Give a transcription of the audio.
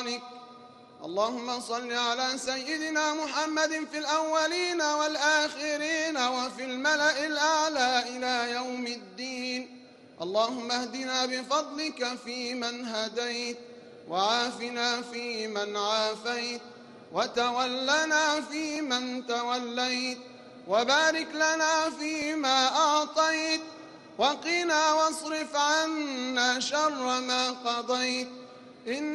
سلطانك. اللهم صل على سيدنا محمد في الأولين والآخرين وفي الملأ الأعلى إلى يوم الدين. اللهم اهدنا بفضلك فيمن هديت، وعافنا فيمن عافيت، وتولنا فيمن توليت، وبارك لنا فيما أعطيت، وقنا واصرف عنا شر ما قضيت.